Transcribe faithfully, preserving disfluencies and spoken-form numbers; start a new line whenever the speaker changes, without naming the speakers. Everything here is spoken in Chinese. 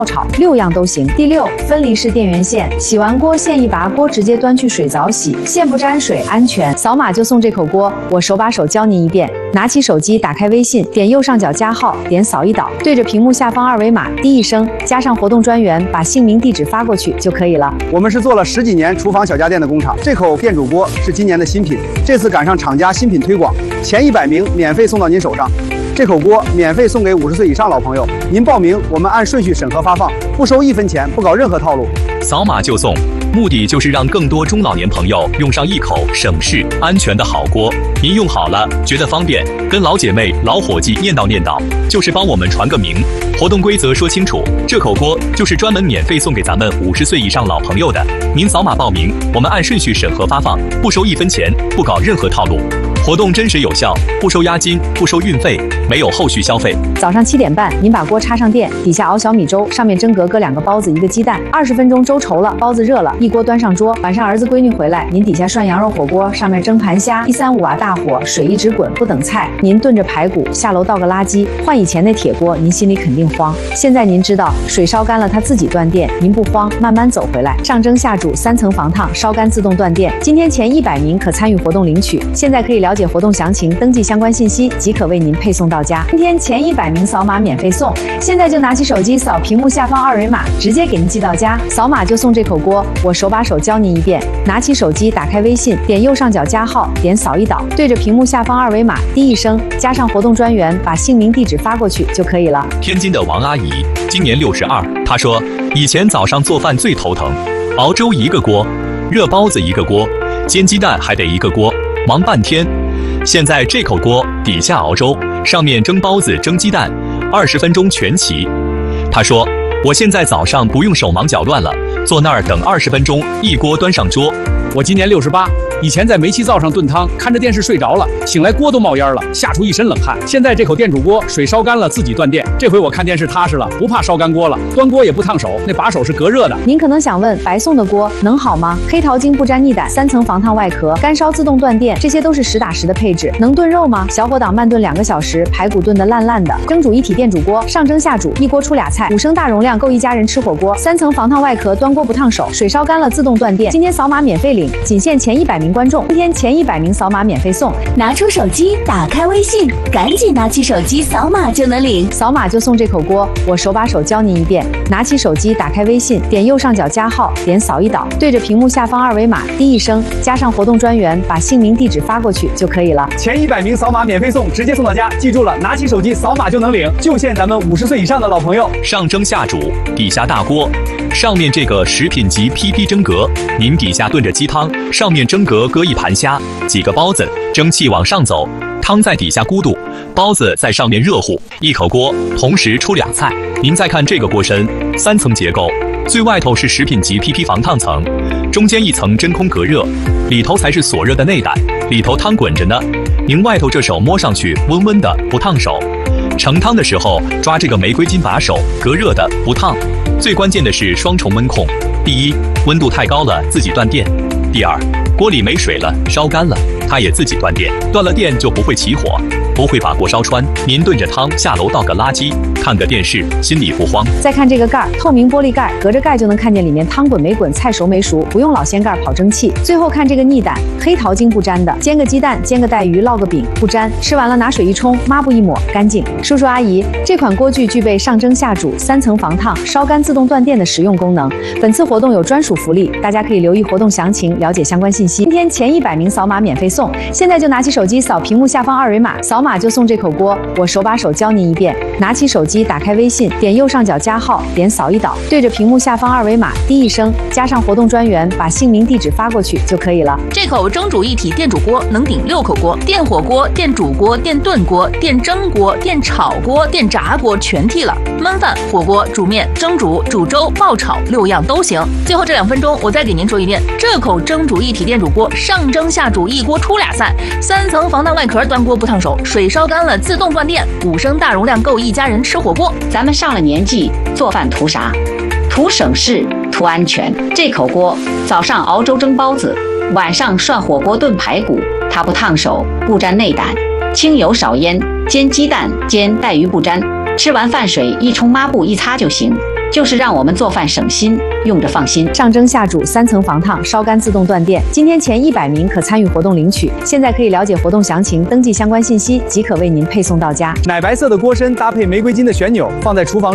炒，六样都行。第六，分离式电源线，洗完锅线一拔，锅直接端去水澡洗，线不沾水，安全。扫码就送这口锅，我手把手教您一遍。拿起手机，打开微信，点右上角加号，点扫一导，对着屏幕下方二维码滴一声，加上活动专员，把姓名地址发过去就可以了。
我们是做了十几年厨房小家电的工厂，这口电煮锅是今年的新品，这次赶上厂家新品推广，前一百名免费送到您手上。这口锅免费送给五十岁以上老朋友，您报名，我们按顺序审核发放，不收一分钱，不搞任何套路。
扫码就送，目的就是让更多中老年朋友用上一口省事、安全的好锅。您用好了，觉得方便，跟老姐妹、老伙计念叨念叨，就是帮我们传个名。活动规则说清楚，这口锅就是专门免费送给咱们五十岁以上老朋友的。您扫码报名，我们按顺序审核发放，不收一分钱，不搞任何套路。活动真实有效，不收押金，不收运费，没有后续消费。
早上七点半，您把锅插上电，底下熬小米粥，上面蒸格搁两个包子，一个鸡蛋，二十分钟粥稠了，包子热了，一锅端上桌。晚上儿子闺女回来，您底下涮羊肉火锅，上面蒸盘虾，一三五瓦大火，水一直滚，不等菜。您炖着排骨，下楼倒个垃圾。换以前那铁锅，您心里肯定慌。现在您知道，水烧干了它自己断电，您不慌，慢慢走回来。上蒸下煮，三层防烫，烧干自动断电。今天前一百名可参与活动领取，现在可以了解活动详情，登记相关信息即可为您配送到家。今天前一百名扫码免费送，现在就拿起手机扫屏幕下方二维码，直接给您寄到家。扫码就送这口锅，我手把手教您一遍。拿起手机，打开微信，点右上角加号，点扫一导，对着屏幕下方二维码滴一声，加上活动专员，把姓名地址发过去就可以了。
天津的王阿姨今年六十二，她说以前早上做饭最头疼，熬粥一个锅，热包子一个锅，煎鸡蛋还得一个锅，忙半天。现在这口锅底下熬粥，上面蒸包子蒸鸡蛋，二十分钟全齐。他说我现在早上不用手忙脚乱了，坐那儿等二十分钟，一锅端上桌。
我今年六十八，以前在煤气灶上炖汤，看着电视睡着了，醒来锅都冒烟了，吓出一身冷汗。现在这口电煮锅，水烧干了自己断电，这回我看电视踏实了，不怕烧干锅了，端锅也不烫手，那把手是隔热的。
您可能想问，白送的锅能好吗？黑桃精不沾腻胆，三层防烫外壳，干烧自动断电，这些都是实打实的配置。能炖肉吗？小火档慢炖两个小时，排骨炖得烂烂的。蒸煮一体电煮锅，上蒸下煮，一锅出俩菜，五升大容量够一家人吃火锅。三层防烫外壳，端锅不烫手，水烧干了自动断电。今天扫码免费领，仅限前一百名观众。今天前一百名扫码免费送。
拿出手机，打开微信，赶紧拿起手机扫码就能领。
扫码就送这口锅，我手把手教您一遍。拿起手机，打开微信，点右上角加号，点扫一导，对着屏幕下方二维码滴一声，加上活动专员，把姓名地址发过去就可以了。
前一百名扫码免费送，直接送到家。记住了，拿起手机扫码就能领，就限咱们五十岁以上的老朋友。
上蒸下煮，底下大锅，上面这个食品级 P P 蒸格，您底下炖着鸡汤，上面蒸格搁一盘虾，几个包子，蒸汽往上走，汤在底下咕嘟，包子在上面热乎，一口锅同时出俩菜。您再看这个锅身，三层结构，最外头是食品级 P P 防烫层，中间一层真空隔热，里头才是锁热的内胆，里头汤滚着呢。您外头这手摸上去温温的，不烫手。盛汤的时候抓这个玫瑰金把手，隔热的，不烫。最关键的是双重温控，第一，温度太高了自己断电；第二，锅里没水了，烧干了，它也自己断电。断了电就不会起火，不会把锅烧穿。您炖着汤下楼倒个垃圾，看个电视，心里不慌。
再看这个盖，透明玻璃盖，隔着盖就能看见里面汤滚没滚，菜熟没熟，不用老掀盖跑蒸汽。最后看这个腻胆，黑桃精不沾的，煎个鸡蛋，煎个带鱼，烙个饼不沾。吃完了拿水一冲，抹布一抹，干净。叔叔阿姨，这款锅具具备上蒸下煮、三层防烫、烧干自动断电的实用功能。本次活动有专属福利，大家可以留意活动详情，了解相关信息。今天前一百名扫码免费送，现在就拿起手机扫屏幕下方二维码，扫码就送这口锅，我手把手教您一遍。拿起手机，打开微信，点右上角加号，点扫一导，对着屏幕下方二维码滴一声，加上活动专员，把姓名地址发过去就可以了。
这口蒸煮一体电煮锅能顶六口锅，电火锅、电煮锅、电炖锅、电蒸锅、电炒锅、电炸锅全替了，焖饭、火锅、煮面、蒸煮、煮粥、爆炒六样都行。最后这两分钟，我再给您说一遍，这口蒸煮一体电煮锅上蒸下煮，一锅出俩菜，三层防弹外壳，端锅不烫手，水烧干了自动断电，五升大容量够一家人吃火锅。
咱们上了年纪，做饭图啥？图省事，图安全。这口锅早上熬粥蒸包子，晚上涮火锅炖排骨，它不烫手，不沾内胆，清油少烟，煎鸡蛋煎带鱼不沾，吃完饭水一冲抹布一擦就行。 就是让我们做饭省心，用着放心。
上蒸下煮三层防烫，烧干自动断电。今天前一百名可参与活动领取。现在可以了解活动详情，登记相关信息即可为您配送到家。
奶白色的锅身搭配玫瑰金的旋钮，放在厨房